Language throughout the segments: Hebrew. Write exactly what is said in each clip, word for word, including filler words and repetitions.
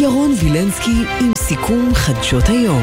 ירון וילנסקי עם סיכום חדשות היום.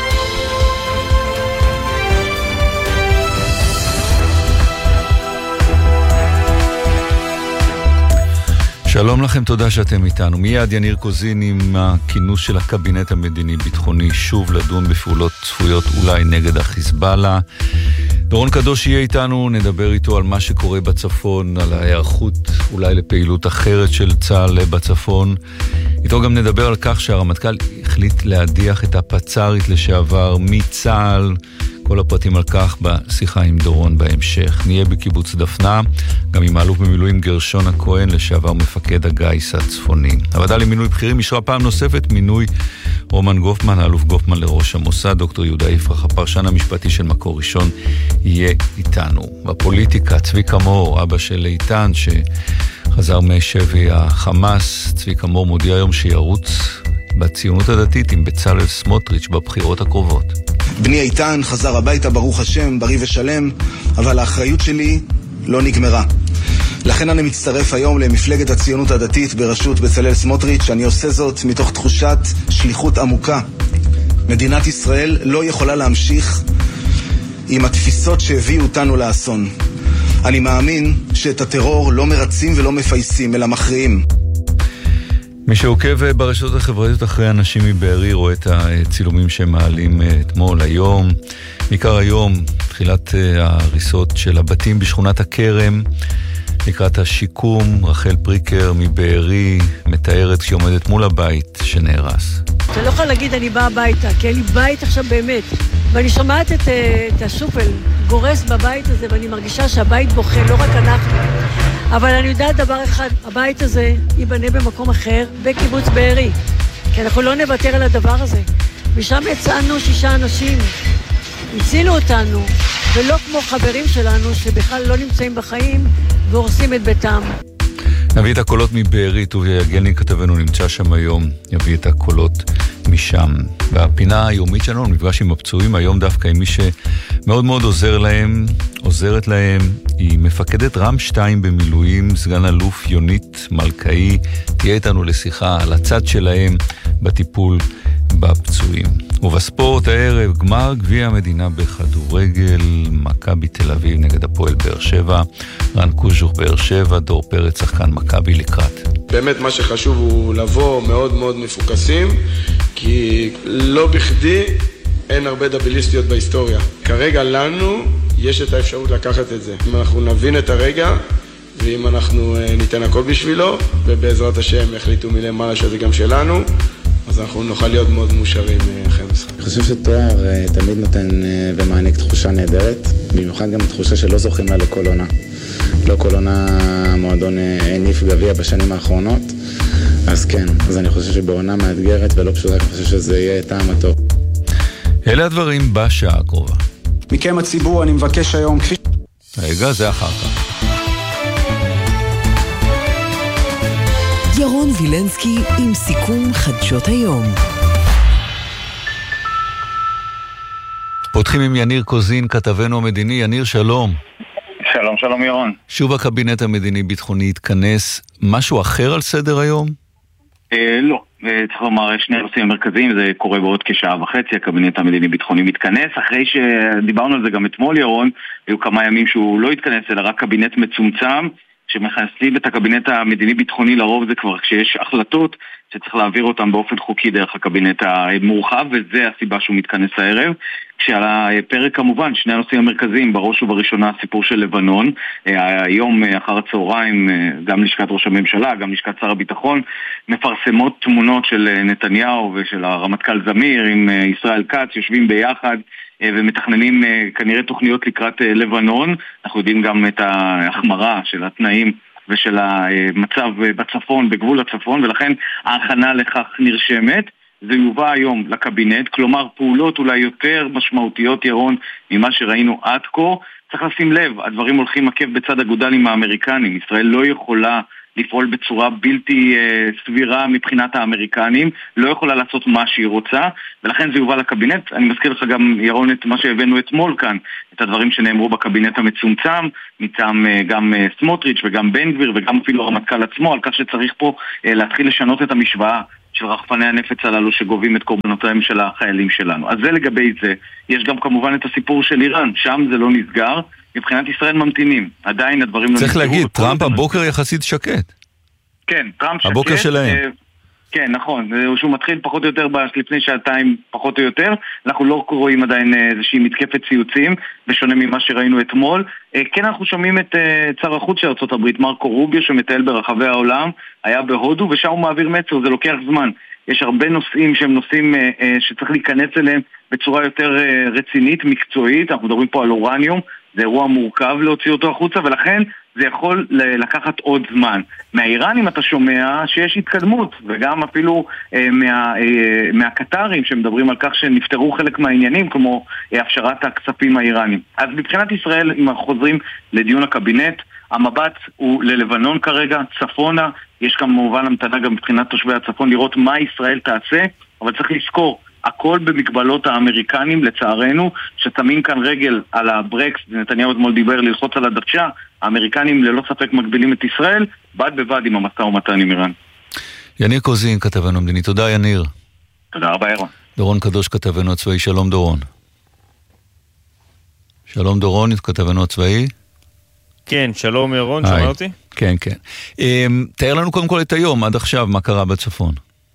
שלום לכם, תודה שאתם איתנו. מיד יניר קוזין עם הכינוס של הקבינט המדיני-ביטחוני, שוב לדון בפעולות צפויות אולי נגד החיזבאללה. דורון קדוש יהיה איתנו, נדבר איתו על מה שקורה בצפון, על ההיערכות אולי לפעילות אחרת של צה"ל בצפון. איתו גם נדבר על כך שהרמטכ"ל החליט להדיח את הפצ"רית לשעבר מצה"ל. כל הפרטים על כך בשיחה עם דורון בהמשך. נהיה בקיבוץ דפנה, גם עם האלוף במילואים גרשון הכהן, לשעבר מפקד הגיס הצפוני. הוועדה למינוי בכירים אישרה פעם נוספת מינוי רומן גופמן, האלוף גופמן לראש המוסד. דוקטור יהודה יפרח, הפרשן המשפטי של מקור ראשון, יהיה איתנו. בפוליטיקה, צביקה מור, אבא של איתן, שחזר משבי החמאס. צביקה מור מודיע היום שירוץ בציונות הדתית עם בצלאל סמוטריץ' בבחירות הקרובות. בני איתן חזר הביתה, ברוך השם, בריא ושלם, אבל האחריות שלי לא נגמרה. לכן אני מצטרף היום למפלגת הציונות הדתית בראשות בצלאל סמוטריץ'. אני עושה זאת מתוך תחושת שליחות עמוקה. מדינת ישראל לא יכולה להמשיך עם התפיסות שהביאו אותנו לאסון. אני מאמין שאת הטרור לא מרצים ולא מפייסים, אלא מכריעים. מי שעוקב ברשתות החברתיות אחרי אנשים מבארי רואה את הצילומים שהם מעלים אתמול, היום, בעיקר היום, תחילת ההריסות של הבתים בשכונת הכרם, לקראת השיקום. רחל פריקר מבארי מתארת כשהיא עומדת מול הבית שנהרס. אתה לא יכול להגיד אני באה הביתה, כי אין לי בית עכשיו באמת. ואני שומעת את, את השופל גורס בבית הזה, ואני מרגישה שהבית בוכה, לא רק אנחנו. אבל אני יודעת דבר אחד, הבית הזה ייבנה במקום אחר, בקיבוץ בארי. כי אנחנו לא נוותר על הדבר הזה. ושם יצאנו שישה אנשים, הצילו אותנו, ולא כמו חברים שלנו שבכלל לא נמצאים בחיים והורסים את ביתם. נביא את הקולות מבארי, טוביה יגלני כתבנו נמצא שם היום, יביא את הקולות משם. והפינה היומית שלנו נפגש עם הפצועים, היום דווקא עם מי שמאוד מאוד עוזר להם, עוזרת להם, היא מפקדת רם שתיים במילואים, סגן אלוף יונית מלכאי, תהיה איתנו לשיחה על הצד שלהם בטיפול בפצועים. ובספורט הערב, גמר גביע המדינה בכדורגל, מכבי תל אביב נגד הפועל באר שבע, רן קוז'וך באר שבע, דור פרץ שחקן מכבי לקראת. באמת מה שחשוב הוא לבוא מאוד מאוד מפוקסים, כי לא בכדי אין הרבה דאבליסטיות בהיסטוריה. כרגע לנו יש את האפשרות לקחת את זה. אם אנחנו נבין את הרגע, ואם אנחנו ניתן הכל בשבילו, ובעזרת השם יחליטו מלמעלה שזה גם שלנו, אז אנחנו נוכל להיות מאוד מאושרים אחרי המשחק. אני חושב שתואר תמיד נותן ומעניק תחושה נהדרת, במיוחד גם תחושה שלא זוכים לה לכל עונה. לא כל עונה המועדון הניף גביע בשנים האחרונות, אז כן, אז אני חושב שבעונה מאתגרת ולא פשוטה, אני חושב שזה יהיה טעם הטוב. אלה הדברים בשעה הקרובה. מכם הציבור אני מבקש היום כפי... רגע, זה אחר כך. ירון וילנסקי עם סיכום חדשות היום. פותחים עם יניר קוזין, כתבנו המדיני. יניר, שלום. שלום, שלום ירון. שוב הקבינט המדיני-ביטחוני התכנס, משהו אחר על סדר היום? אה, לא, צריך לומר, שני הנושאים המרכזיים, זה קורה בעוד כשעה וחצי, הקבינט המדיני-ביטחוני מתכנס, אחרי שדיברנו על זה גם אתמול ירון, היו כמה ימים שהוא לא התכנס, אלא רק קבינט מצומצם, שמכנסים את הקבינט המדיני-ביטחוני לרוב זה כבר כשיש החלטות שצריך להעביר אותם באופן חוקי דרך הקבינט המורחב, וזה הסיבה שהוא מתכנס הערב. כשעל הפרק כמובן שני הנושאים המרכזיים, בראש ובראשונה הסיפור של לבנון. היום אחר הצהריים גם לשכת ראש הממשלה, גם לשכת שר הביטחון מפרסמות תמונות של נתניהו ושל הרמטכ"ל זמיר עם ישראל כץ, יושבים ביחד ומתכננים כנראה תוכניות לקראת לבנון. אנחנו יודעים גם את ההחמרה של התנאים ושל המצב בצפון, בגבול הצפון, ולכן ההכנה לכך נרשמת. זה יובא היום לקבינט, כלומר פעולות אולי יותר משמעותיות ירון ממה שראינו עד כה. צריך לשים לב, הדברים הולכים עקב בצד אגודל עם האמריקנים. ישראל לא יכולה לפעול בצורה בלתי uh, סבירה מבחינת האמריקנים, לא יכולה לעשות מה שהיא רוצה, ולכן זה יובא לקבינט. אני מזכיר לך גם ירון את מה שהבאנו אתמול כאן, את הדברים שנאמרו בקבינט המצומצם, מטעם uh, גם uh, סמוטריץ' וגם בן גביר וגם אפילו הרמטכ"ל עצמו, על כך שצריך פה uh, להתחיל לשנות את המשוואה, של רחפני הנפץ הללו שגובים את קורבנותיהם של החיילים שלנו. אז זה לגבי זה. יש גם כמובן את הסיפור של איראן, שם זה לא נסגר, מבחינת ישראל ממתינים. עדיין הדברים לא נסגרו. צריך להגיד, טראמפ הבוקר יחסית שקט. כן, טראמפ שקט. הבוקר שלהם. כן, נכון, שהוא מתחיל פחות או יותר לפני שעתיים, פחות או יותר. אנחנו לא רואים עדיין איזושהי מתקפת ציוצים, בשונה ממה שראינו אתמול. כן, אנחנו שומעים את שר החוץ של ארצות הברית, מרקו רוביו, שמטייל ברחבי העולם, היה בהודו, ושם הוא מעביר מסר, זה לוקח זמן. יש הרבה נושאים שהם נושאים שצריך להיכנס אליהם בצורה יותר רצינית, מקצועית. אנחנו מדברים פה על אורניום, זה אירוע מורכב להוציא אותו החוצה, ולכן זה יכול לקחת עוד זמן. מהאיראנים אתה שומע שיש התקדמות, וגם אפילו אה, מה, אה, מהקטרים שמדברים על כך שנפטרו חלק מהעניינים, כמו אה, הפשרת הכספים האיראנים. אז מבחינת ישראל, אם אנחנו חוזרים לדיון הקבינט, המבט הוא ללבנון כרגע, צפונה, יש כמובן המתנה גם מבחינת תושבי הצפון לראות מה ישראל תעשה, אבל צריך לזכור, הכל במגבלות האמריקנים, לצערנו, ששמים כאן רגל על הברקס, נתניהו אתמול דיבר ללחוץ על הדוושה, האמריקנים ללא ספק מגבילים את ישראל, בד בבד עם המשא ומתן עם איראן. יניר קוזין, כתבנו המדיני. תודה יניר. תודה רבה אירון. דורון קדוש, כתבנו הצבאי. שלום דורון. שלום דורון, כתבנו הצבאי. כן, שלום אירון, שמע אותי? כן, כן. תאר לנו קודם כל את היום, עד עכשיו, מה קרה בצפון.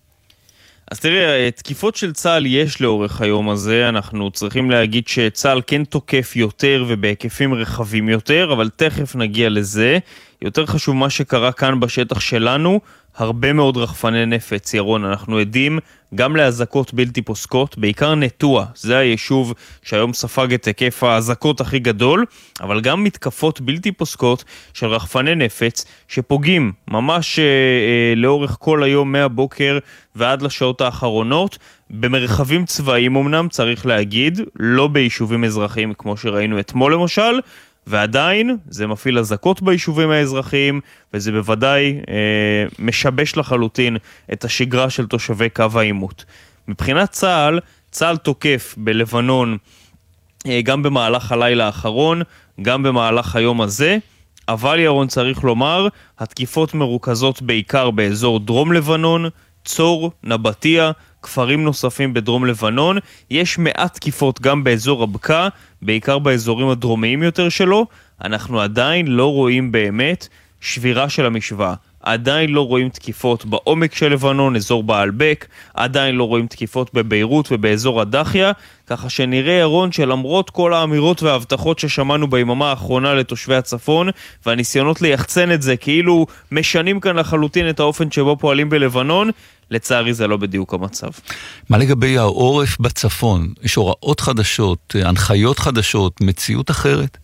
אז תראה, תקיפות של צה"ל יש לאורך היום הזה, אנחנו צריכים להגיד שצה"ל כן תוקף יותר ובהיקפים רחבים יותר, אבל תכף נגיע לזה. יותר חשוב מה שקרה כאן בשטח שלנו, הרבה מאוד רחפני נפץ, ירון, אנחנו עדים גם להזקות בלתי פוסקות, בעיקר נטוע, זה היישוב שהיום ספג את היקף ההזקות הכי גדול, אבל גם מתקפות בלתי פוסקות של רחפני נפץ שפוגעים ממש אה, אה, לאורך כל היום מהבוקר ועד לשעות האחרונות, במרחבים צבאיים אמנם צריך להגיד, לא ביישובים אזרחיים כמו שראינו אתמול למשל, ועדיין זה מפעיל הזקות ביישובים האזרחיים, וזה בוודאי אה, משבש לחלוטין את השגרה של תושבי קו העימות. מבחינת צה"ל, צה"ל תוקף בלבנון אה, גם במהלך הלילה האחרון, גם במהלך היום הזה, אבל ירון צריך לומר, התקיפות מרוכזות בעיקר באזור דרום לבנון, צור, נבטיה, כפרים נוספים בדרום לבנון, יש מעט תקיפות גם באזור הבקעה, בעיקר באזורים הדרומיים יותר שלו, אנחנו עדיין לא רואים באמת שבירה של המשוואה. עדיין לא רואים תקיפות בעומק של לבנון, אזור בעלבק, עדיין לא רואים תקיפות בביירות ובאזור הדחיה, ככה שנראה ירון שלמרות כל האמירות וההבטחות ששמענו ביממה האחרונה לתושבי הצפון, והניסיונות ליחצן את זה כאילו משנים כאן לחלוטין את האופן שבו פועלים בלבנון, לצערי זה לא בדיוק המצב. מה לגבי העורף בצפון? יש הוראות חדשות, הנחיות חדשות, מציאות אחרת?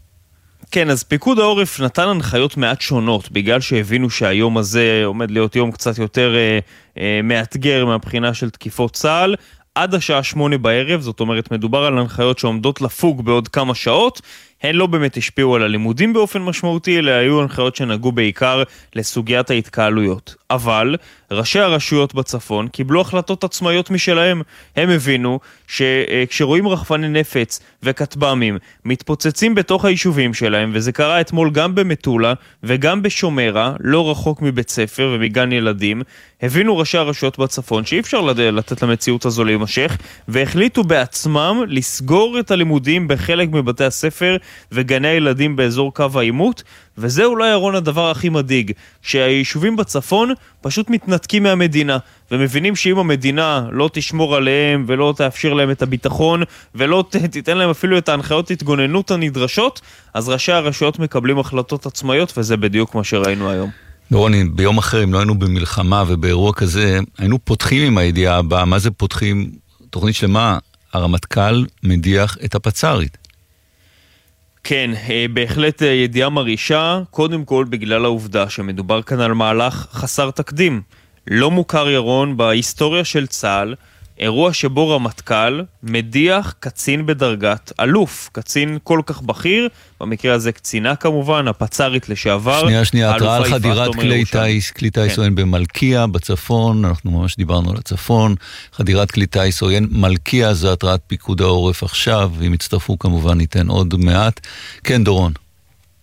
כן, אז פיקוד העורף נתן הנחיות מעט שונות, בגלל שהבינו שהיום הזה עומד להיות יום קצת יותר אה, אה, מאתגר מהבחינה של תקיפות צה"ל, עד השעה שמונה בערב, זאת אומרת מדובר על הנחיות שעומדות לפוג בעוד כמה שעות, הן לא באמת השפיעו על הלימודים באופן משמעותי, אלא היו הנחיות שנגעו בעיקר לסוגיית ההתקהלויות. אבל ראשי הרשויות בצפון קיבלו החלטות עצמאיות משלהם. הם הבינו שכשרואים רחפני נפץ וכטב"מים מתפוצצים בתוך היישובים שלהם, וזה קרה אתמול גם במטולה וגם בשומרה, לא רחוק מבית ספר ומגן ילדים, הבינו ראשי הרשויות בצפון שאי אפשר לתת למציאות הזו להימשך, והחליטו בעצמם לסגור את הלימודים בחלק מבתי הספר וגני הילדים באזור קו העימות, וזה אולי ירון הדבר הכי מדאיג, שהיישובים בצפון פשוט מתנתקים מהמדינה, ומבינים שאם המדינה לא תשמור עליהם ולא תאפשר להם את הביטחון, ולא תיתן להם אפילו את ההנחיות התגוננות הנדרשות, אז ראשי הרשויות מקבלים החלטות עצמאיות, וזה בדיוק מה שראינו היום. דורוני, ביום אחר, אם לא היינו במלחמה ובאירוע כזה, היינו פותחים עם הידיעה הבאה, מה זה פותחים? תוכנית שלמה, הרמטכ"ל מדיח את הפצ"רית. כן, בהחלט ידיעה מרעישה, קודם כל בגלל העובדה שמדובר כאן על מהלך חסר תקדים. לא מוכר ירון בהיסטוריה של צה"ל, אירוע שבו רמטכ"ל מדיח קצין בדרגת אלוף, קצין כל כך בכיר, במקרה הזה קצינה כמובן, הפצ"רית לשעבר. שנייה, שנייה, התראה על חדירת כלי טייס, כלי טייס עוין במלכיה, בצפון, אנחנו ממש דיברנו על הצפון, חדירת כלי טייס עוין, מלכיה זה התראת פיקוד העורף עכשיו, אם יצטרפו כמובן ניתן עוד מעט. כן, דורון.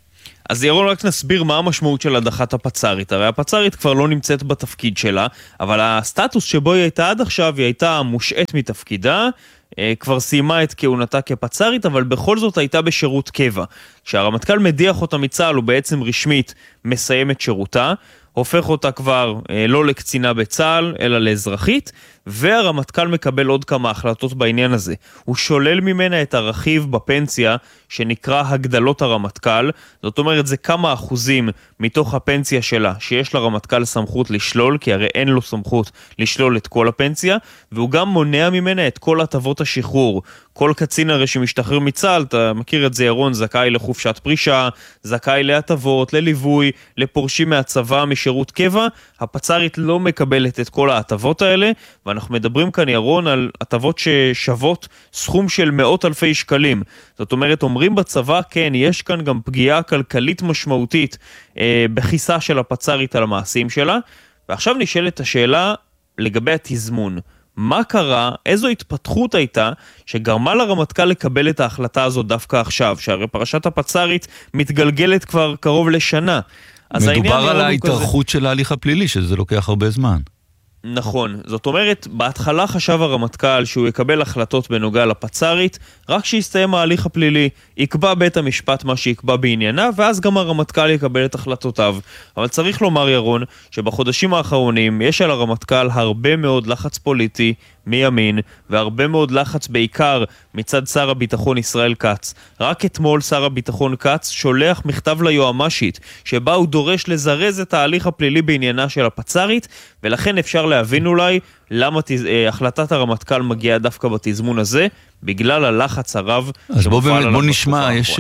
אז ירון, רק נסביר מה המשמעות של הדחת הפצ"רית. הרי הפצ"רית כבר לא נמצאת בתפקיד שלה, אבל הסטטוס שבו היא הייתה עד עכשיו, היא הייתה מושעת מתפקידה, כבר סיימה את כהונתה כפצ"רית, אבל בכל זאת הייתה בשירות קבע. כשהרמטכ"ל מדיח אותה מצה"ל, הוא בעצם רשמית מסיים את שירותה, הופך אותה כבר אה, לא לקצינה בצה"ל, אלא לאזרחית, והרמטכ"ל מקבל עוד כמה החלטות בעניין הזה. הוא שולל ממנה את הרכיב בפנסיה שנקרא הגדלות הרמטכ"ל, זאת אומרת זה כמה אחוזים מתוך הפנסיה שלה שיש לרמטכ"ל סמכות לשלול, כי הרי אין לו סמכות לשלול את כל הפנסיה, והוא גם מונע ממנה את כל הטבות השחרור. כל קצין הרי שמשתחרר מצה"ל, אתה מכיר את זה ירון, זכאי לחופשת פרישה, זכאי להטבות, לליווי, לפורשים מהצבא, משירות קבע. הפצ"רית לא מקבלת את כל ההטבות האלה, ואנחנו מדברים כאן ירון על הטבות ששוות סכום של מאות אלפי שקלים. זאת אומרת, אומרים בצבא, כן, יש כאן גם פגיעה כלכלית משמעותית אה, בכיסה של הפצ"רית על המעשים שלה, ועכשיו נשאלת השאלה לגבי התזמון. מה קרה, איזו התפתחות הייתה שגרמה לרמטכ"ל לקבל את ההחלטה הזו דווקא עכשיו, שהרי פרשת הפצ"רית מתגלגלת כבר קרוב לשנה. מדובר על ההתארכות כזה... של ההליך הפלילי, שזה לוקח הרבה זמן. נכון, זאת אומרת, בהתחלה חשב הרמטכ"ל שהוא יקבל החלטות בנוגע לפצ"רית, רק שיסתיים ההליך הפלילי, יקבע בית המשפט מה שיקבע בעניינה, ואז גם הרמטכ"ל יקבל את החלטותיו. אבל צריך לומר ירון, שבחודשים האחרונים יש על הרמטכ"ל הרבה מאוד לחץ פוליטי מימין, והרבה מאוד לחץ בעיקר מצד שר הביטחון ישראל כץ. רק אתמול שר הביטחון כץ שולח מכתב ליועמ"שית, שבה הוא דורש לזרז את ההליך הפלילי בעניינה של הפצ"רית, ולכן אפשר להבין אולי למה תז... החלטת הרמטכ"ל מגיעה דווקא בתזמון הזה, בגלל הלחץ הרב. אז בוא באמת, בוא נשמע, יש,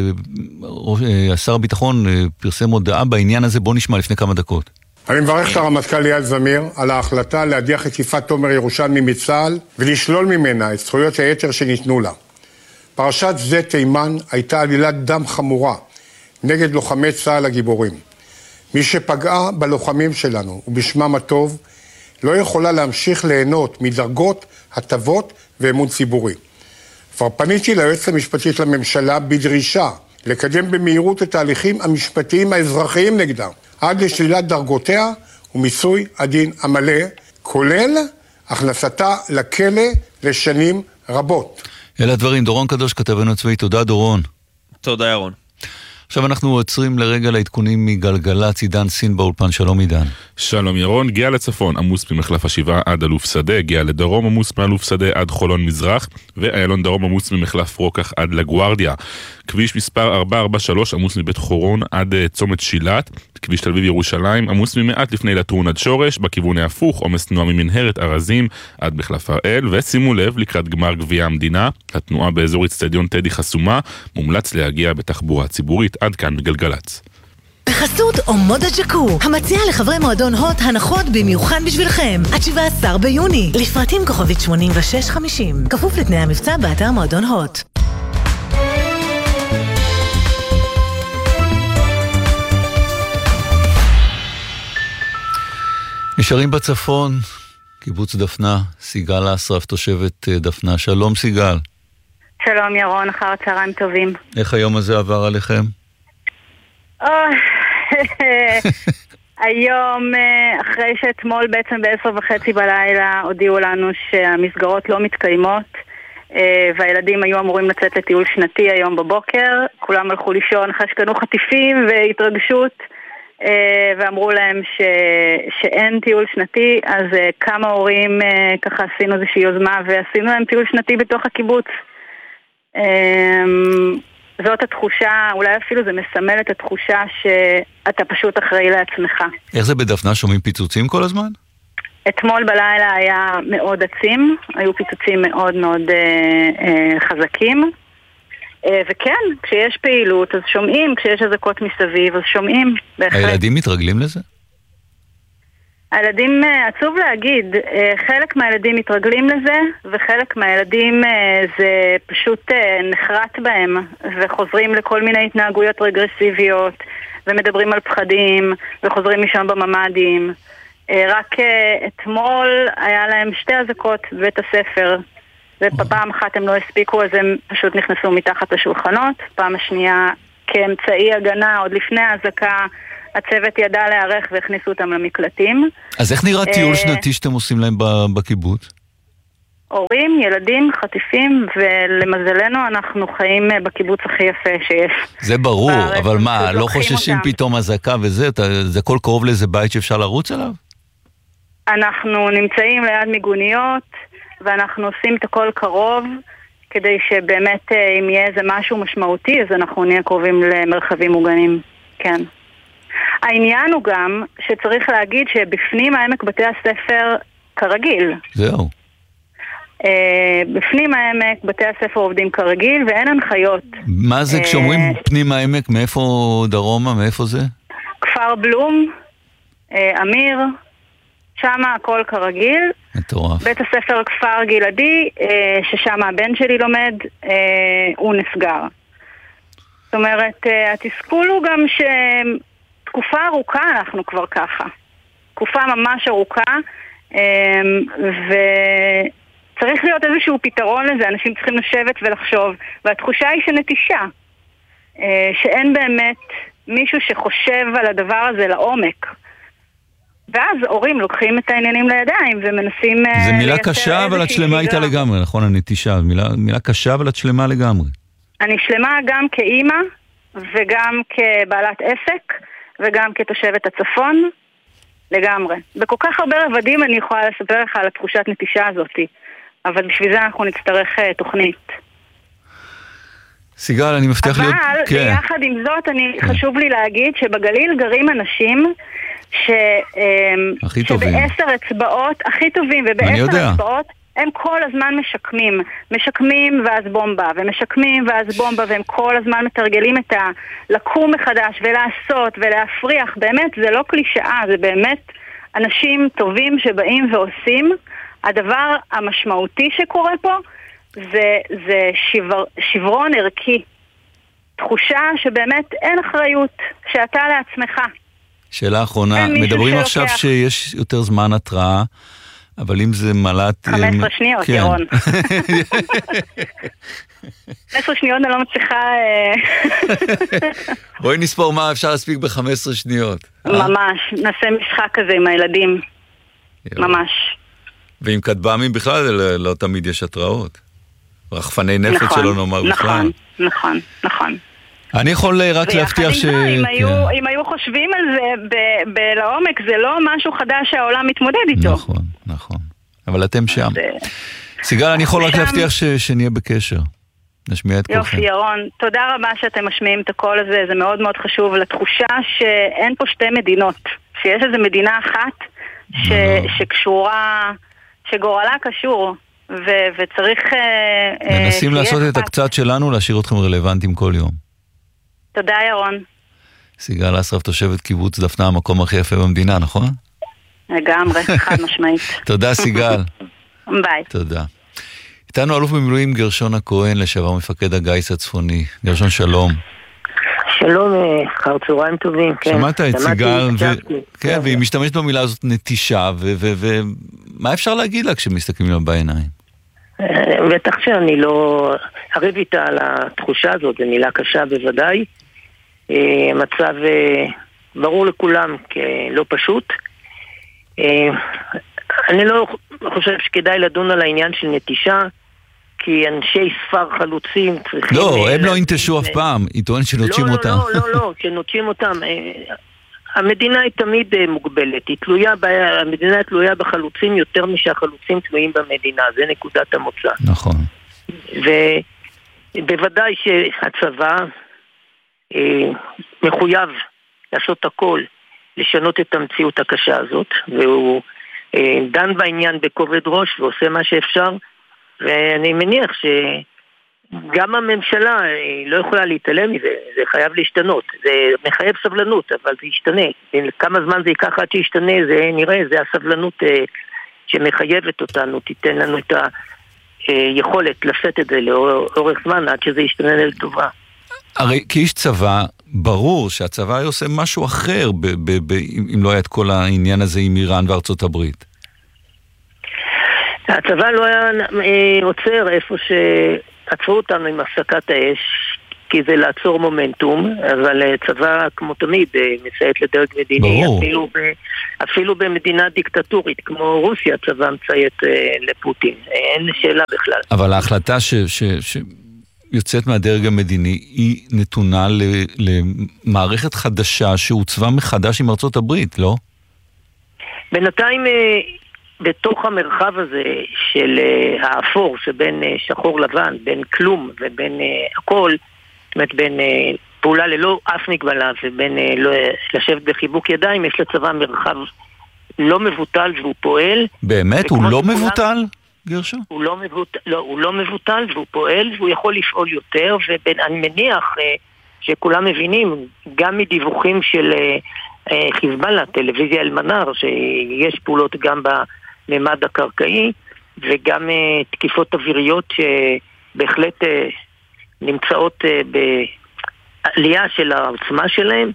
שר הביטחון פרסם הודעה בעניין הזה, בוא נשמע לפני כמה דקות. אני מברך את הרמטכ"ל אייל זמיר על ההחלטה להדיח את יפעת תומר ירושלמי מצה"ל ולשלול ממנה את זכויות היתר שניתנו לה. פרשת שדה תימן הייתה עלילת דם חמורה נגד לוחמי צה"ל הגיבורים. מי שפגעה בלוחמים שלנו ובשמם הטוב לא יכולה להמשיך ליהנות מדרגות, הטבות ואמון ציבורי. כבר פניתי ליועצת המשפטית לממשלה בדרישה לקדם במהירות את ההליכים המשפטיים האזרחיים נגדה, עד לשלילת דרגותיה ומיסוי הדין המלא, כולל הכנסתה לכלא לשנים רבות. אלה הדברים, דורון קדוש, כתבנו הצבאי, תודה דורון. תודה ירון. עכשיו אנחנו עוצרים לרגע לעדכונים מגלגלצ, עידן סין באולפן. שלום עידן. שלום ירון. הגיע לצפון עמוס ממחלף השבעה עד אלוף שדה, הגיע לדרום עמוס מאלוף שדה עד חולון מזרח, ואיילון דרום עמוס ממחלף רוקח עד לגוארדיה. כביש מספר ארבע ארבע שלוש עמוס מבית חורון עד צומת שילת, כביש תל אביב ירושלים עמוס ממעט לפני לטרון עד שורש, בכיוון ההפוך עומס תנועה ממנהרת ארזים עד מחלף הראל, ושימו לב, לקראת גמר גביע המדינה, התנועה באזור אצטדיון טדי חסומה, מומלץ להגיע בתחבורה ציבורית. עד כאן גלגלצ. בחסות אומודה ג'קו, המציע לחברי מועדון הוט הנחות במיוחד בשבילכם, עד שבעה עשר ביוני, לפרטים כוכבית שמונים ושש חמישים, כפוף לתנאי המבצע באתר מועדון הוט. נשארים בצפון, קיבוץ דפנה, סיגל אסרף, תושבת דפנה. שלום סיגל. שלום ירון, אחר צהריים טובים. איך היום הזה עבר עליכם? היום, אחרי שאתמול בעצם בעשר וחצי בלילה הודיעו לנו שהמסגרות לא מתקיימות, והילדים היו אמורים לצאת לטיול שנתי היום בבוקר, כולם הלכו לישון אחרי שקנו חטיפים והתרגשות, ואמרו להם ש... שאין טיול שנתי, אז כמה הורים ככה עשינו איזושהי יוזמה ועשינו להם טיול שנתי בתוך הקיבוץ. זאת התחושה, אולי אפילו זה מסמל את התחושה שאתה פשוט אחראי לעצמך. איך זה בדפנה? שומעים פיצוצים כל הזמן? אתמול בלילה היה מאוד עצים, היו פיצוצים מאוד מאוד אה, אה, חזקים, אה, וכן, כשיש פעילות אז שומעים, כשיש אזעקות מסביב אז שומעים. בהחלט. הילדים מתרגלים לזה? הילדים, עצוב להגיד, חלק מהילדים מתרגלים לזה, וחלק מהילדים זה פשוט נחרט בהם, וחוזרים לכל מיני התנהגויות רגרסיביות, ומדברים על פחדים, וחוזרים משם בממדים. רק אתמול היה להם שתי אזעקות בבית הספר, ופעם אחת הם לא הספיקו, אז הם פשוט נכנסו מתחת לשולחנות, פעם השנייה כאמצעי הגנה, עוד לפני ההזקה, הצוות ידע להיערך והכניסו אותם למקלטים. אז איך נראה טיול שנתי שאתם עושים להם בקיבוץ? הורים, ילדים, חטיפים, ולמזלנו אנחנו חיים בקיבוץ הכי יפה שיש. זה ברור, אבל מה, לא חוששים פתאום הזקה וזה? זה כל קרוב לאיזה בית שאפשר לרוץ עליו? אנחנו נמצאים ליד מיגוניות, ואנחנו עושים את הכל קרוב, כדי שבאמת אם יהיה איזה משהו משמעותי, אז אנחנו נהיה קרובים למרחבים מוגנים. כן. העניין הוא גם שצריך להגיד שבפנים העמק בתי הספר כרגיל. זהו. בפנים העמק בתי הספר עובדים כרגיל ואין הנחיות. מה זה כשאומרים פנים העמק? מאיפה דרומה? מאיפה זה? כפר בלום, אמיר, שם הכל כרגיל. מטורף. בית הספר כפר גלעדי, ששם הבן שלי לומד, הוא נסגר. זאת אומרת, התסכול הוא גם שתקופה ארוכה אנחנו כבר ככה. תקופה ממש ארוכה, וצריך להיות איזשהו פתרון לזה, אנשים צריכים לשבת ולחשוב, והתחושה היא שנטישה, שאין באמת מישהו שחושב על הדבר הזה לעומק. ואז הורים לוקחים את העניינים לידיים ומנסים... זה מילה קשה, אבל את שלמה איתה לגמרי, נכון? הנטישה, מילה, מילה קשה, אבל את שלמה לגמרי. אני שלמה גם כאימא, וגם כבעלת עסק, וגם כתושבת הצפון, לגמרי. בכל כך הרבה רבדים אני יכולה לספר לך על התחושת נטישה הזאת, אבל בשביל זה אנחנו נצטרך uh, תוכנית. סיגל, אני מבטיח להיות... אבל כן. ביחד עם זאת, אני, כן. חשוב לי להגיד שבגליל גרים אנשים ש... הכי טובים. שבעשר אצבעות, הכי טובים, ובעשר אצבעות, הם כל הזמן משקמים. משקמים ואז בומבה, ומשקמים ואז בומבה, והם כל הזמן מתרגלים את ה... לקום מחדש ולעשות ולהפריח. באמת, זה לא קלישאה, זה באמת אנשים טובים שבאים ועושים. הדבר המשמעותי שקורה פה זה, זה שבר, שברון ערכי. תחושה שבאמת אין אחריות, שאתה לעצמך. שאלה אחרונה, מדברים עכשיו שיש יותר זמן התראה, אבל אם זה מלאת... חמש עשרה שניות, כן. ירון. חמש עשרה שניות אני לא מצליחה... בואי נספור מה אפשר להספיק ב-חמש עשרה שניות. ממש, נעשה משחק כזה עם הילדים. ממש. ועם כתב"מים בכלל לא, לא תמיד יש התראות. רחפני נפץ נכון, שלא נאמר נכון, בכלל. נכון, נכון, נכון. אני יכול רק להבטיח ש... אם היו, אם היו חושבים על זה בלעומק, זה לא משהו חדש שהעולם מתמודד איתו. נכון, נכון. אבל אתם שם. סיגל, אני יכול רק להבטיח שנהיה בקשר. נשמיע את כולכם. יופי, ירון. תודה רבה שאתם משמיעים את הקול הזה. זה מאוד מאוד חשוב לתחושה שאין פה שתי מדינות. שיש איזו מדינה אחת שקשורה, שגורלה קשור. וצריך... מנסים לעשות את הקצת שלנו, להשאיר אתכם רלוונטיים כל יום. תודה, ירון. סיגל אסרף, תושבת קיבוץ דפנה, המקום הכי יפה במדינה, נכון? לגמרי, חד משמעית. תודה, סיגל. ביי. תודה. איתנו אלוף במילואים גרשון הכהן, לשעבר מפקד הגיס הצפוני. גרשון, שלום. שלום, אחר צהריים טובים. שמעת את סיגל, כן, והיא משתמשת במילה הזאת נטישה, ומה אפשר להגיד לה כשמסתכלים לה בעיניים? בטח שאני לא אריב איתה על התחושה הזאת, זו מילה קשה בוודאי. המצב ברור לכולם כלא פשוט. אני לא חושב שכדאי לדון על העניין של נטישה, כי אנשי ספר חלוצים צריכים... לא, הם לא ינטשו אף פעם, היא טוענת שנוטשים אותם. לא, לא, לא, שנוטשים אותם. המדינה היא תמיד מוגבלת, היא תלויה, המדינה תלויה בחלוצים יותר משהחלוצים תלויים במדינה, זה נקודת המוצא. נכון. ובוודאי שהצבא אה, מחויב לעשות הכל, לשנות את המציאות הקשה הזאת, והוא אה, דן בעניין בכובד ראש ועושה מה שאפשר, ואני מניח ש... גם הממשלה לא יכולה להתעלם מזה, זה חייב להשתנות, זה מחייב סבלנות, אבל זה ישתנה. כמה זמן זה ייקח עד שישתנה, זה נראה, זה הסבלנות שמחייבת אותנו, תיתן לנו את היכולת לשאת את זה לאורך זמן עד שזה ישתנה לטובה. הרי כאיש צבא, ברור שהצבא עושה משהו אחר, ב- ב- ב- אם לא היה את כל העניין הזה עם איראן וארצות הברית. הצבא לא היה עוצר איפה ש... עצרו אותנו עם הפסקת האש, כי זה לעצור מומנטום, אבל צבא כמו תמיד מסייעת לדרג מדיני, אפילו, ב, אפילו במדינה דיקטטורית כמו רוסיה צבא מציית לפוטין, אין שאלה בכלל. אבל ההחלטה ש... ש, ש... יוצאת מהדרג המדיני, היא נתונה למערכת חדשה שהוצבה מחדש עם ארצות הברית, לא? בינתיים, בתוך המרחב הזה של האפור, שבין שחור לבן, בין כלום ובין הכל, זאת אומרת, בין פעולה ללא אף מגבלה ובין לשבת בחיבוק ידיים, יש לצבא מרחב לא מבוטל והוא פועל. באמת? הוא לא מבוטל? גרשון? הוא לא מבוטל, לא, הוא לא מבוטל והוא פועל והוא יכול לפעול יותר, ואני מניח אה, שכולם מבינים, גם מדיווחים של אה, אה, חיזבאללה, טלוויזיה אל-מנאר, שיש פעולות גם בממד הקרקעי, וגם אה, תקיפות אוויריות שבהחלט אה, נמצאות אה, בעלייה של העוצמה שלהם,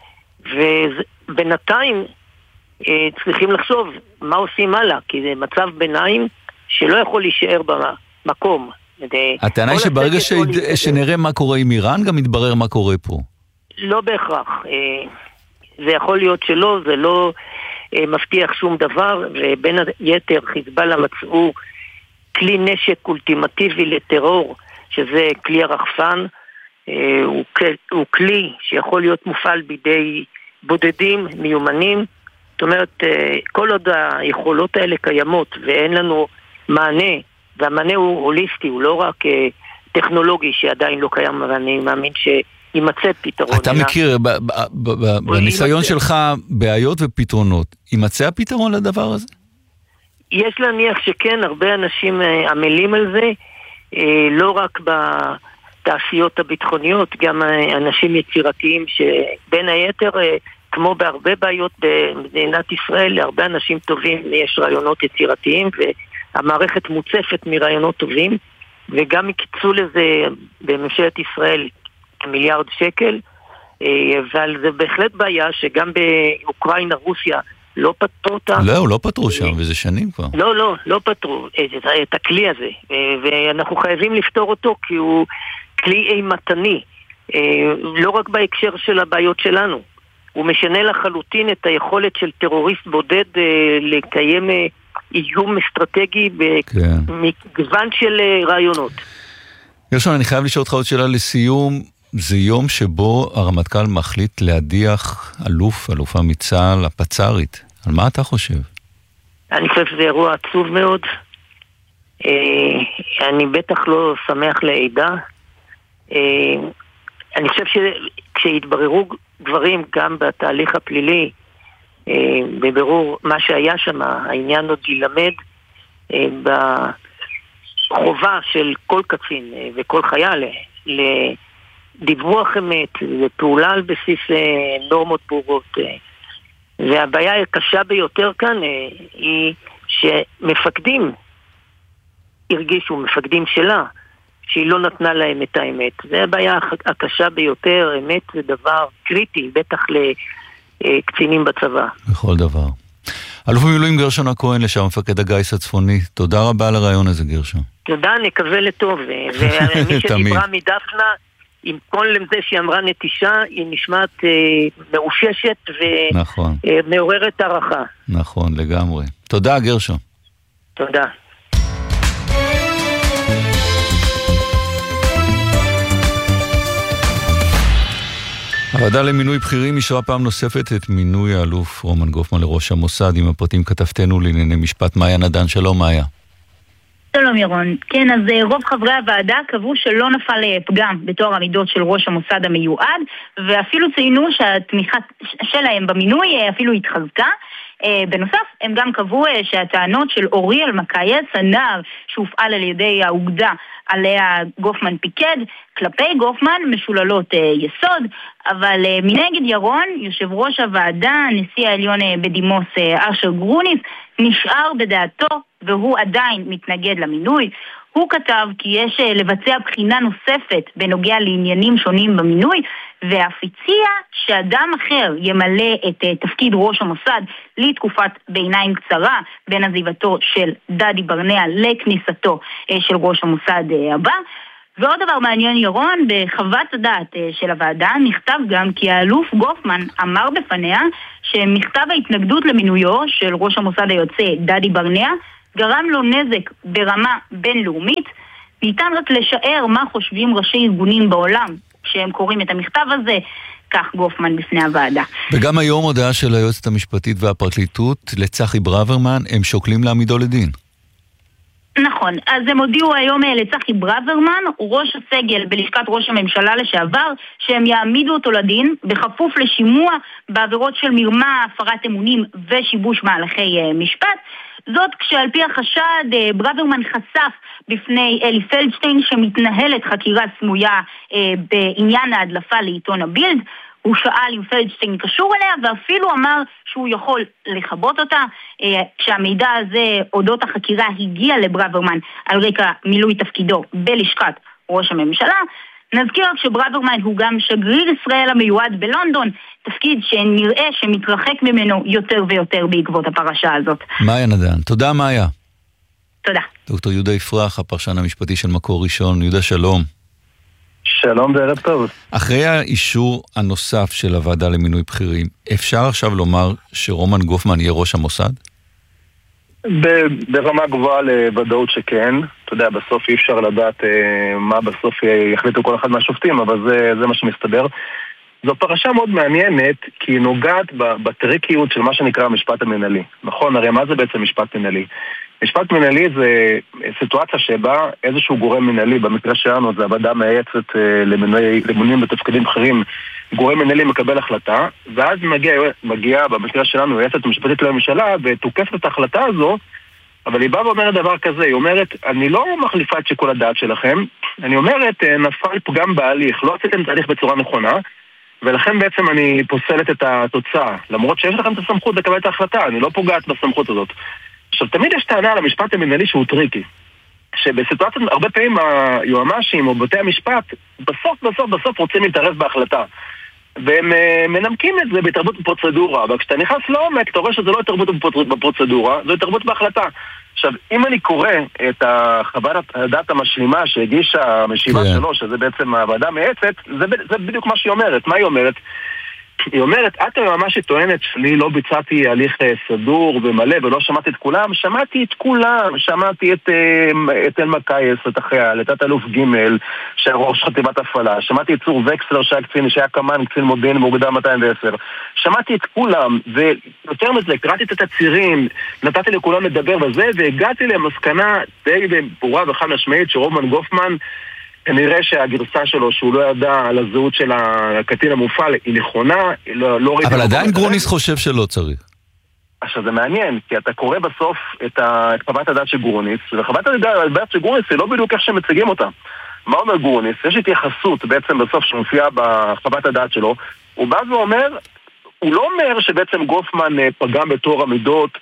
ובינתיים אה, צריכים לחשוב מה עושים הלאה, כי זה מצב ביניים, שלא יכול להישאר במקום. הטענה היא שברגע שנראה מה קורה עם איראן, גם יתברר מה קורה פה. לא בהכרח. זה יכול להיות שלא, זה לא מבטיח שום דבר, ובין היתר חיזבאללה מצאו כלי נשק אולטימטיבי לטרור, שזה כלי הרחפן, הוא כלי שיכול להיות מופעל בידי בודדים, מיומנים, זאת אומרת, כל עוד היכולות האלה קיימות, ואין לנו מענה, והמענה הוא הוליסטי, הוא לא רק טכנולוגי שעדיין לא קיים, אבל אני מאמין שימצא פתרון. אתה מכיר, בניסיון שלך, בעיות ופתרונות, ימצא הפתרון לדבר הזה? יש להניח שכן, הרבה אנשים עמלים על זה, לא רק בתעשיות הביטחוניות, גם אנשים יצירתיים שבין היתר, כמו בהרבה בעיות במדינת ישראל, להרבה אנשים טובים יש רעיונות יצירתיים, והמערכת מוצפת מרעיונות טובים, וגם הקצו לזה בממשלת ישראל מיליארד שקל, אבל זה בהחלט בעיה שגם באוקראינה, רוסיה, לא פתרו אותה. לא, לא פתרו שם, וזה שנים כבר. לא, לא, לא פתרו את, את הכלי הזה, ואנחנו חייבים לפתור אותו כי הוא כלי אימתני, לא רק בהקשר של הבעיות שלנו. הוא משנה לחלוטין את היכולת של טרוריסט בודד לקיים איום אסטרטגי במגוון של רעיונות. גרשון, אני חייב לשאול אותך עוד שאלה לסיום. זה יום שבו הרמטכ"ל מחליט להדיח אלוף, אלופה מצה"ל, הפצ"רית. על מה אתה חושב? אני חושב שזה אירוע עצוב מאוד. אני בטח לא שמח לעידה. אני חושב שכשהתבררו דברים גם בתהליך הפלילי, בבירור מה שהיה שם, העניין עוד ילמד בחובה של כל קצין וכל חייל לדיווח אמת ופעולה על בסיס נורמות ברורות. והבעיה הקשה ביותר כאן היא שמפקדים הרגישו, מפקדים שלה, שהיא לא נתנה להם את האמת. זה הבעיה הקשה ביותר, אמת זה דבר קריטי, בטח לקצינים בצבא. בכל דבר. אלוף המילואים גרשון הכהן, לשם מפקד הגיס הצפוני, תודה רבה על הרעיון הזה גרשון. תודה, נקווה לטוב. ומי שדיברה מדפנה, עם כל זה שהיא אמרה נטישה, היא נשמעת אה, מאוששת ומעוררת נכון. הערכה. נכון, לגמרי. תודה גרשון. תודה. הוועדה למינוי בכירים אישרה פעם נוספת את מינוי האלוף רומן גופמן לראש המוסד. עם הפרטים כתבתנו לענייני משפט מאיה נדן. שלום מאיה. שלום ירון. כן, אז רוב חברי הוועדה קבעו שלא נפל פגם בתואר המידות של ראש המוסד המיועד, ואפילו ציינו שהתמיכה שלהם במינוי אפילו התחזקה. בנוסף, הם גם קבעו שהטענות של אוריאל מקייס, הנער שהופעל על ידי האוגדה עליה גופמן פיקד, כלפי גופמן משוללות יסוד, אבל מנגד ירון, יושב ראש הוועדה, נשיא העליון בדימוס אשר גרוניס, נשאר בדעתו והוא עדיין מתנגד למינוי. הוא כתב כי יש לבצע בחינה נוספת בנוגע לעניינים שונים במינוי, ואף הציע שאדם אחר ימלא את תפקיד ראש המוסד לתקופת ביניים קצרה בין עזיבתו של דדי ברנע לכניסתו של ראש המוסד הבא. ועוד דבר מעניין ירון, בחוות הדעת של הוועדה נכתב גם כי האלוף גופמן אמר בפניה שמכתב ההתנגדות למינויו של ראש המוסד היוצא דדי ברנע גרם לו נזק ברמה בינלאומית. ניתן רק לשער מה חושבים ראשי ארגונים בעולם כשהם קוראים את המכתב הזה, כך גופמן בפני הוועדה. וגם היום הודעה של היועצת המשפטית והפרקליטות לצחי ברוורמן, הם שוקלים להעמידו לדין. נכון, אז הם הודיעו היום לצחי ברוורמן, ראש הסגל בלשכת ראש הממשלה לשעבר, שהם יעמידו אותו לדין בכפוף לשימוע בעבירות של מרמה, הפרת אמונים ושיבוש מהלכי משפט. זאת כשעל פי החשד ברוורמן חשף בפני אלי פלדשטיין שמתנהלת חקירה סמויה בעניין ההדלפה לעיתון הבילד. הוא שאל אם פלדשטיין קשור אליה ואפילו אמר שהוא יכול לכבות אותה. כשהמידע הזה אודות החקירה הגיע לברוורמן על רקע מילוי תפקידו בלשכת ראש הממשלה. נזכיר רק שברוורמן הוא גם שגריר ישראל המיועד בלונדון, תפקיד שנראה שמתרחק ממנו יותר ויותר בעקבות הפרשה הזאת. מאיה נדן, תודה מאיה. תודה. דוקטור יהודה יפרח, הפרשן המשפטי של מקור ראשון. יהודה, שלום. שלום וערב טוב. אחרי האישור הנוסף של הוועדה למינוי בכירים, אפשר עכשיו לומר שרומן גופמן יהיה ראש המוסד? ברמה גבוהה לוודאות שכן. אתה יודע, בסוף אי אפשר לדעת אה, מה בסוף יחליטו כל אחד מהשופטים, אבל זה, זה מה שמסתבר. זו פרשה מאוד מעניינת, כי היא נוגעת בטריקיות של מה שנקרא המשפט המנהלי. נכון, הרי מה זה בעצם משפט מנהלי? משפט מנהלי זה סיטואציה שבה איזשהו גורם מנהלי, במקרה שלנו זה הוועדה מייעצת למינויים בתפקידים בכירים, גורם מנהלי מקבל החלטה, ואז מגיע, מגיע במקרה שלנו יועצת משפטית לממשלה ותוקפת את ההחלטה הזו, אבל היא באה ואומרת דבר כזה, היא אומרת, אני לא מחליפה את שיקול הדעת שלכם, אני אומרת, נפל פגם בהליך, לא עשיתם תהליך בצורה נכונה, ולכן בעצם אני פוסלת את התוצאה, למרות שיש לכם את הסמכות לקבל את ההחלטה, אני לא פוגעת בסמכות הזאת. עכשיו, תמיד יש טענה על המשפט המנהלי שהוא טריקי, שבסיטואציות הרבה פעמים היועמ"שים או בתי המשפט בסוף בסוף בסוף רוצים להתערב בהחלטה, והם מנמקים את זה בהתערבות בפרוצדורה, אבל כשאתה נכנס לעומק אתה רואה שזה לא התערבות בפרוצדורה, זו התערבות בהחלטה. עכשיו, אם אני קורא את חוות הדעת המשלימה שהגישה המשיבה כן. שלו, שזה בעצם הוועדה מייעצת, זה, זה בדיוק מה שהיא אומרת. מה היא אומרת? היא אומרת, את ממש טוענת שלי לא ביצעתי הליך סדור ומלא ולא שמעתי את כולם, שמעתי את כולם, שמעתי את, את אלמקייס, את החייל, את אלוף ג' של ראש חטיבת הפעלה, שמעתי את צור וקסלר שהיה קצין, שהיה קמן, קצין מודיעין מאוגדה מאתיים ועשר, שמעתי את כולם, ויותר מזה, קראתי את התצירים, נתתי לכולם לדבר וזה, והגעתי למסקנה די ברורה וחד משמעית שרומן גופמן כנראה שהגרסה שלו שהוא לא ידע על הזהות של הקטין המופעל היא נכונה, לא, לא אבל עדיין גרוניס חושב שלא צריך. עכשיו זה מעניין, כי אתה קורא בסוף את חוות הדעת של גרוניס, וחוות הדעת של גרוניס זה לא בדיוק איך שמציגים אותה. מה אומר גרוניס? יש התייחסות בעצם בסוף שמופיעה בחוות הדעת שלו, הוא בא ואומר, הוא לא אומר שבעצם גופמן פגם בתור המידות,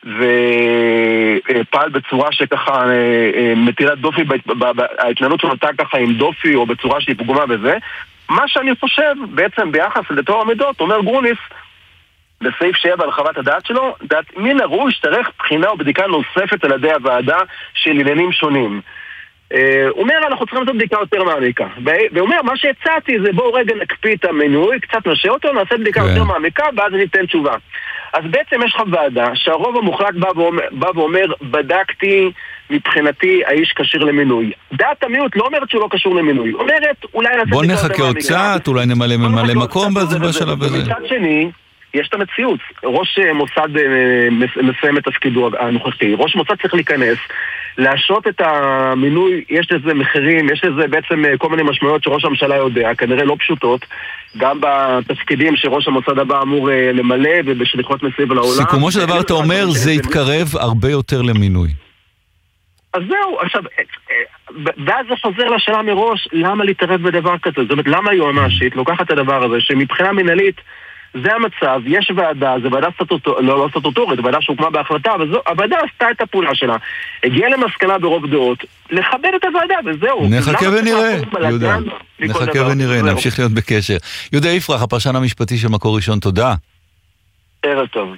ופעל בצורה שככה מטילת דופי, ההתנהלות שלו הייתה ככה עם דופי או בצורה שהיא פגומה בזה. מה שאני חושב בעצם ביחס לתור המידות, אומר גרוניס בסעיף שבע על חוות הדעת שלו, דעת מן הראוי שתערך בחינה או בדיקה נוספת על ידי הוועדה של עניינים שונים. הוא אומר, אנחנו צריכים לעשות בדיקה יותר מעמיקה. והוא אומר, מה שהצעתי זה בואו רגע נקפיא את המינוי, קצת נשאר אותו, נעשה בדיקה יותר מעמיקה, ואז ניתן תשובה. אז בעצם יש לך ועדה שהרוב המוחלט בא ואומר, בא ואומר, בדקתי, מבחינתי האיש קשיר למינוי. דעת המיעוט לא אומרת שהוא לא קשור למינוי. אומרת, אולי נעשה בוא נחכה עוד קצת, אולי נמלא ממלא מקום בשלב הזה. ומצד שני, יש את המציאות. ראש מוסד מסיים את תפקידו הנוכחי. ראש מוסד צריך להיכנס, להשעות את המינוי, יש לזה מחירים, יש לזה בעצם כל מיני משמעויות שראש הממשלה יודע, כנראה לא פשוטות, גם בתפקידים שראש המוסד הבא אמור למלא ובשליחות מסביב לעולם. סיכומו של דבר אתה אומר, זה יתקרב הרבה יותר למינוי. אז זהו, עכשיו, ואז זה חוזר לשאלה מראש, למה להתערב בדבר כזה? זאת אומרת, למה היועמ"שית לוקחת את הדבר הזה, שמבחינה מנהלית, זה המצב, יש ועדה, זה ועדה סטטוטורית, לא, לא סטטוטורית, ועדה שהוקמה בהחלטה, והוועדה עשתה את הפעולה שלה, הגיעה למסקנה ברוב דעות, לכבד את הוועדה, וזהו. נחכה ונראה, יהודה, נחכה ונראה, נמשיך להיות בקשר. יהודה יפרח, הפרשן המשפטי של מקור ראשון, תודה. ערב טוב.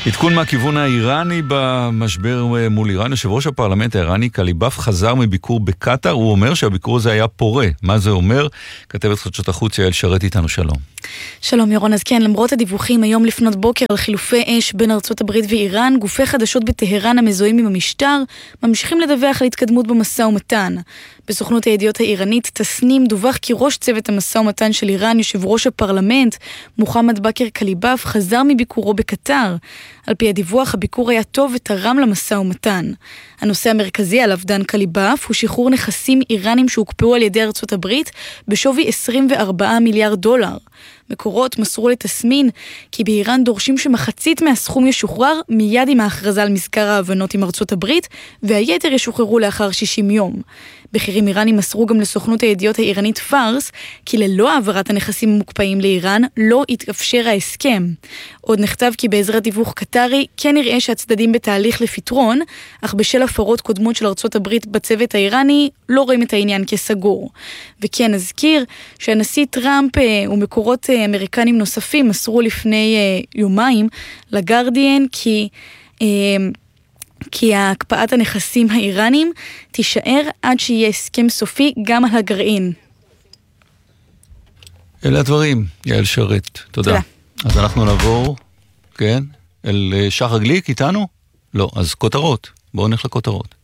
עדכון מהכיוון האיראני במשבר מול איראן. יושב ראש הפרלמנט האיראני קליבאף חזר מביקור בקטר. הוא אומר שהביקור הזה היה פורה. מה זה אומר? כתבת חדשות החוץ יעל שרת איתנו. שלום. שלום ירון. אז כן, למרות הדיווחים היום לפנות בוקר על חילופי אש בין ארצות הברית ואיראן, גופי חדשות בטהרן המזוהים עם המשטר ממשיכים לדווח על התקדמות במשא ומתן. בסוכנות הידיעות האיראנית תסנים דווח כי ראש צוות המשא ומתן של איראן, יושב ראש הפרלמנט מוחמד בכר קליבאף, חזר מביקורו בקטר. על פי הדיווח, הביקור היה טוב ותרם למשא ומתן. הנושא המרכזי עליו דן קליבאף הוא שחרור נכסים איראנים שהוקפאו על ידי ארצות הברית בשווי עשרים וארבעה מיליארד דולר. מקורות מסרו לתסמין כי באיראן דורשים שמחצית מהסכום ישוחרר מיד עם ההכרזה על מזכר ההבנות עם ארצות הברית, והיתר ישוחררו לאחר שישים יום. בכירים איראנים מסרו גם לסוכנות הידיעות האיראנית פארס כי ללא העברת הנכסים המוקפאים לאיראן לא יתאפשר ההסכם. עוד נכתב כי בעזרת דיווח קטרי כן נראה שהצדדים בתהליך לפתרון, אך בשל הפרות קודמות של ארצות הברית בצוות האיראני לא רואים את העניין כסגור. וכן נזכיר שהנשיא טראמפ ומקורות אמריקנים נוספים מסרו לפני יומיים לגרדיאן כי כי הקפאת הנכסים האיראנים תישאר עד שיהיה הסכם סופי גם על הגרעין. אלה הדברים, יעל שרת. תודה. תודה. אז אנחנו נעבור, כן, אל שחר גליק איתנו? לא, אז כותרות. בואו נלך לכותרות.